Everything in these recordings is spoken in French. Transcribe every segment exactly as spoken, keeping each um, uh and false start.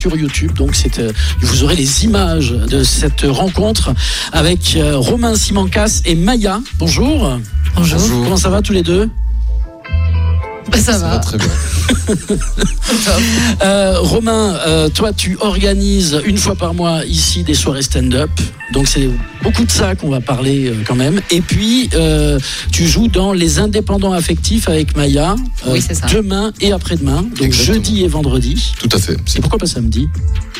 sur YouTube. Donc c'est, euh, vous aurez les images de cette rencontre avec euh, Romain Simancas et Maya. Bonjour. Bonjour. Bonjour. Comment ça va tous les deux? Bah, ça, ça va. va très bien. euh, Romain, euh, toi tu organises une fois par mois ici des soirées stand-up, donc c'est beaucoup de ça qu'on va parler euh, quand même. Et puis euh, tu joues dans Les Indépendants Affectifs avec Maya, euh, oui, c'est ça. demain et après-demain, donc exactement. Jeudi et vendredi. Tout à fait. Et pourquoi pas samedi?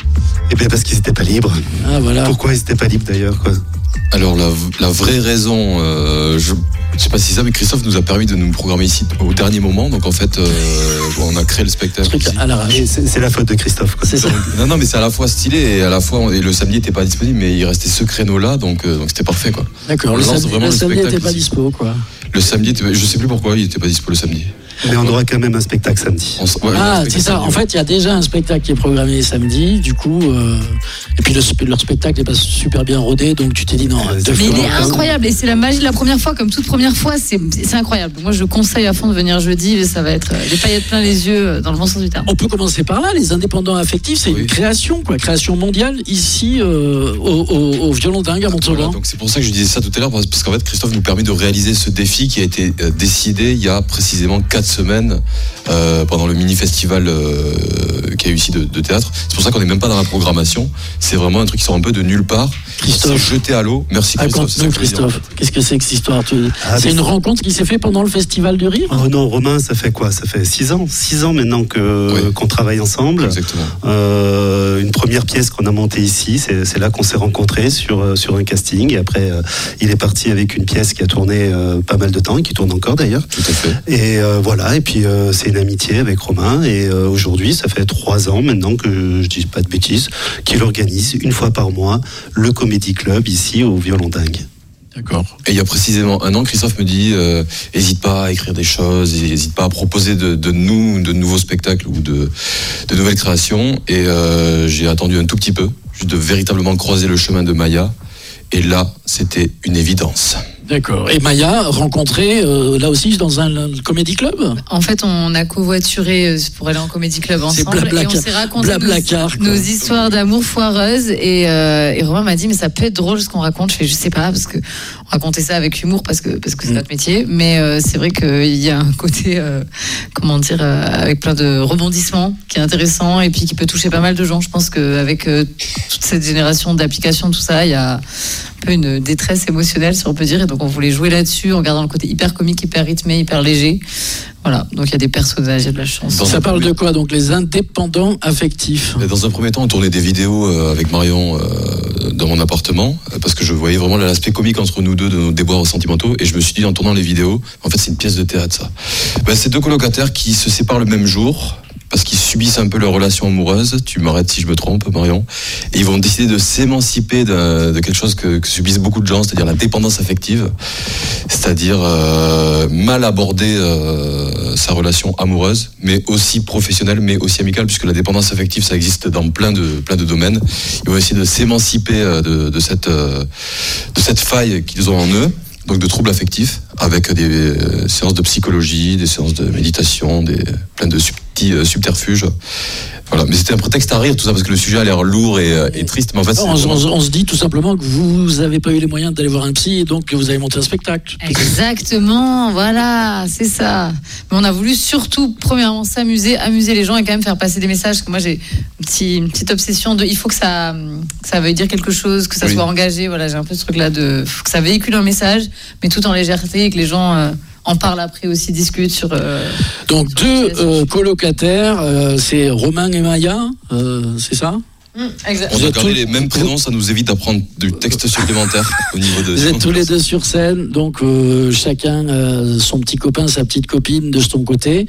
Eh bien parce qu'ils n'étaient pas libres. Ah, voilà. Pourquoi ils n'étaient pas libres d'ailleurs quoi? Alors la, la vraie raison, euh, je ne sais pas si c'est ça, mais Christophe nous a permis de nous programmer ici au dernier moment. Donc en fait, euh, on a créé le spectacle. Ici. À l'arrache. C'est, c'est la faute de Christophe. Quoi. C'est ça. Non, non, mais c'est à la fois stylé et à la fois et le samedi n'était pas disponible, mais il restait ce créneau-là, donc euh, donc c'était parfait quoi. D'accord. Le samedi, le samedi n'était pas dispo quoi. Le samedi, je sais plus pourquoi il n'était pas dispo le samedi. Mais on aura quand même un spectacle samedi. Ouais, ah, c'est ça. En fait, il y a déjà un spectacle qui est programmé samedi, du coup. Euh... Et puis le, leur spectacle n'est pas super bien rodé, donc tu t'es dit non. Mais il est incroyable et c'est la magie de la première fois, comme toute première fois, c'est, c'est incroyable. Moi, je conseille à fond de venir jeudi, ça va être des paillettes plein les yeux dans le bon sens du terme. On peut commencer par là. Les Indépendants Affectifs, c'est oui. une création, quoi, création mondiale ici euh, au, au, au Violon Dingue à Montauban. Voilà, donc c'est pour ça que je disais ça tout à l'heure, parce qu'en fait, Christophe nous permet de réaliser ce défi qui a été euh, décidé il y a précisément quatre semaines euh, pendant le mini-festival euh, qu'il y a eu ici de, de théâtre. C'est pour ça qu'on n'est même pas dans la programmation. C'est vraiment un truc qui sort un peu de nulle part. Christophe. C'est jeté à l'eau. Merci Christophe. C'est Christophe. Qu'est-ce que c'est que cette histoire? ah, C'est une rencontre qui s'est faite pendant le Festival du Rire? Oh non, Romain, ça fait quoi? Ça fait six ans. Six ans maintenant que, oui. qu'on travaille ensemble. Exactement. Euh, une première pièce qu'on a montée ici, c'est, c'est là qu'on s'est rencontrés sur, sur un casting. Et après, euh, il est parti avec une pièce qui a tourné euh, pas mal de temps, et qui tourne encore d'ailleurs. Tout à fait. Et euh, voilà, et puis euh, c'est une amitié avec Romain. Et euh, aujourd'hui, ça fait trois ans maintenant que, je dis pas de bêtises, qu'il organise une fois par mois le Comedy Club ici au Violon Dingue. D'accord. Et il y a précisément un an, Christophe me dit euh, hésite pas à écrire des choses, n'hésite pas à proposer de, de nous, de nouveaux spectacles ou de, de nouvelles créations. Et euh, j'ai attendu un tout petit peu, juste de véritablement croiser le chemin de Maya. Et là, c'était une évidence. D'accord. Et Maya, rencontrée euh, là aussi dans un, un comédie club? En fait, on a covoituré pour aller en comédie club ensemble et on s'est raconté nos, nos histoires d'amour foireuses. Et, euh, et Romain m'a dit mais ça peut être drôle ce qu'on raconte. Je fais je sais pas parce que on racontait ça avec humour parce que parce que c'est mmh. notre métier. Mais euh, c'est vrai qu'il y a un côté euh, comment dire euh, avec plein de rebondissements qui est intéressant et puis qui peut toucher pas mal de gens. Je pense qu'avec euh, toute cette génération d'applications tout ça, il y a un peu une détresse émotionnelle si on peut dire. Et donc on voulait jouer là-dessus en gardant le côté hyper comique, hyper rythmé, hyper léger. Voilà, donc il y a des personnages, il y a de la chance. Dans ça parle premier... de quoi? Donc les indépendants affectifs. Dans un premier temps, on tournait des vidéos avec Marion euh, dans mon appartement parce que je voyais vraiment l'aspect comique entre nous deux de nos déboires sentimentaux et je me suis dit en tournant les vidéos, en fait c'est une pièce de théâtre ça. Ben, c'est deux colocataires qui se séparent le même jour parce qu'ils subissent un peu leur relation amoureuse, tu m'arrêtes si je me trompe Marion, et ils vont décider de s'émanciper de, de quelque chose que, que subissent beaucoup de gens, c'est-à-dire la dépendance affective, c'est-à-dire euh, mal aborder euh, sa relation amoureuse, mais aussi professionnelle, mais aussi amicale, puisque la dépendance affective ça existe dans plein de, plein de domaines. Ils vont essayer de s'émanciper de, de, cette, de cette faille qu'ils ont en eux, donc de troubles affectifs, avec des euh, séances de psychologie, des séances de méditation, des, plein de petits euh, subterfuges. Voilà. Mais c'était un prétexte à rire, tout ça, parce que le sujet a l'air lourd et, euh, et triste. Mais en fait, non, on, on, on se dit tout simplement que vous n'avez pas eu les moyens d'aller voir un psy et donc que vous avez monté un spectacle. Exactement, voilà, c'est ça. Mais on a voulu surtout, premièrement, s'amuser, amuser les gens et quand même faire passer des messages. Parce que moi, j'ai une petite, une petite obsession de il faut que ça, que ça veuille dire quelque chose, que ça oui. soit engagé. Voilà, j'ai un peu ce truc-là de faut que ça véhicule un message, mais tout en légèreté et que les gens. Euh, en parle après aussi, discute sur... Euh, Donc sur deux euh, colocataires, euh, c'est Romain et Maya, euh, c'est ça? Mmh, exact. On a gardé les mêmes prénoms, ça nous évite d'apprendre du texte supplémentaire au niveau de... Vous êtes tous les deux sur scène, donc euh, chacun euh, son petit copain, sa petite copine de son côté.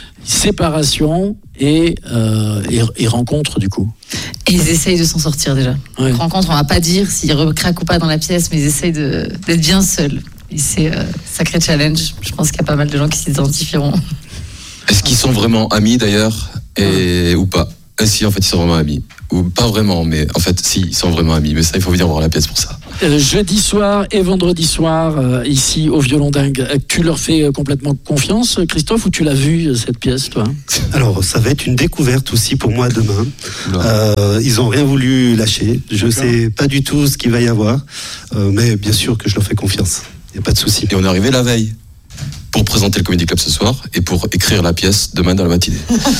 Séparation et, euh, et, et rencontre du coup. Et ils essayent de s'en sortir déjà. Ouais. Rencontre, on va pas dire s'ils recraquent ou pas dans la pièce, mais ils essayent de, d'être bien seuls. Et c'est un euh, sacré challenge. Je pense qu'il y a pas mal de gens qui s'identifieront. Est-ce qu'ils sont vraiment amis d'ailleurs et, ouais. ou pas? Si en fait ils sont vraiment amis. ou pas vraiment, mais en fait, si, ils sont vraiment amis. Mais ça, il faut venir voir la pièce pour ça. Euh, jeudi soir et vendredi soir, euh, ici au Violon Dingue, tu leur fais complètement confiance, Christophe, ou tu l'as vu cette pièce, toi? Alors, ça va être une découverte aussi pour moi demain. Euh, ils ont rien voulu lâcher. Je D'accord. sais pas du tout ce qu'il va y avoir, euh, mais bien sûr que je leur fais confiance. Il n'y a pas de souci. Et on est arrivé la veille pour présenter le Comedy Club ce soir et pour écrire la pièce demain dans la matinée.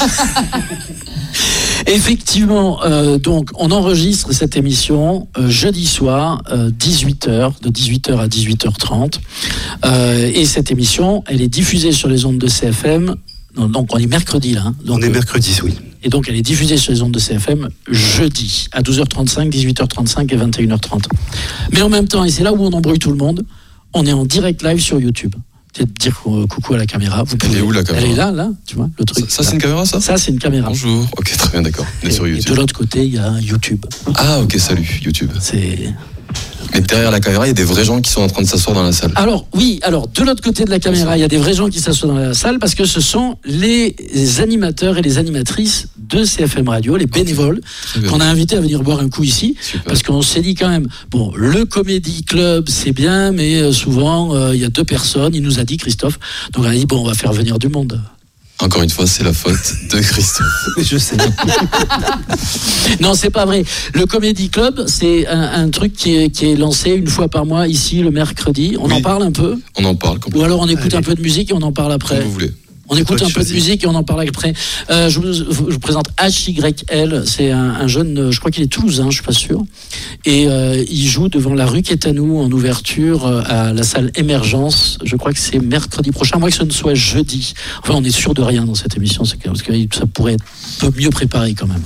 Effectivement, euh, donc on enregistre cette émission euh, jeudi soir, euh, dix-huit heures, de dix-huit heures à dix-huit heures trente. Euh, et cette émission, elle est diffusée sur les ondes de C F M. Non, donc on est mercredi là. Hein, donc, on est mercredi, oui. Et donc elle est diffusée sur les ondes de C F M jeudi à douze heures trente-cinq, dix-huit heures trente-cinq et vingt et une heures trente. Mais en même temps, et c'est là où on embrouille tout le monde, on est en direct live sur YouTube. C'est de dire coucou à la caméra. Vous pouvez... Elle est où la caméra? Elle est là, là, tu vois, le truc. Ça, ça c'est une caméra, ça? Ça, c'est une caméra. Bonjour. Ok, très bien, d'accord. On est sur YouTube. Et de l'autre côté, il y a YouTube. Ah, ok, salut, YouTube. C'est... Mais derrière la caméra, il y a des vrais gens qui sont en train de s'asseoir dans la salle. Alors, oui, alors, de l'autre côté de la caméra, il y a des vrais gens qui s'assoient dans la salle parce que ce sont les animateurs et les animatrices de C F M Radio, les bénévoles, okay. qu'on a invités à venir boire un coup ici. Super. Parce qu'on s'est dit quand même, bon, le Comedy Club, c'est bien, mais souvent, euh, il y a deux personnes, il nous a dit, Christophe. Donc, on a dit, bon, on va faire venir du monde. Encore une fois, c'est la faute de Christophe. Je sais. Non, c'est pas vrai. Le Comedy Club, c'est un, un truc qui est, qui est lancé une fois par mois ici le mercredi. On oui. en parle un peu. On en parle. Ou alors on écoute Allez. un peu de musique et on en parle après. Comme vous voulez. On écoute un peu de musique et on en parle après. Euh, je, vous, je vous présente H Y L. C'est un, un jeune, je crois qu'il est toulousain, je suis pas sûr. Et euh, il joue devant la rue Quétanou en ouverture euh, à la salle Émergence. Je crois que c'est mercredi prochain, moi que ce ne soit jeudi. Enfin, on est sûr de rien dans cette émission, c'est que, parce que ça pourrait être un peu mieux préparé quand même.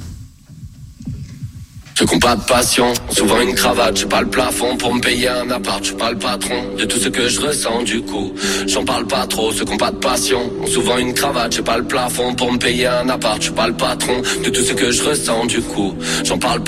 Je compte pas de passion, souvent une cravate, j'ai pas le plafond pour me payer un appart, je suis pas le patron de tout ce que je ressens du coup. J'en parle pas trop, ceux qui ont pas de passion, ont souvent une cravate, j'ai pas le plafond pour me payer un appart, je suis pas le patron de tout ce que je ressens du coup. J'en parle pas